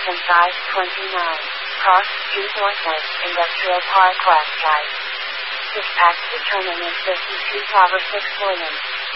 Concise 29. Cross Street Northwest Industrial Park West Side. Dispatch determinant 52 Tower 6 Williams.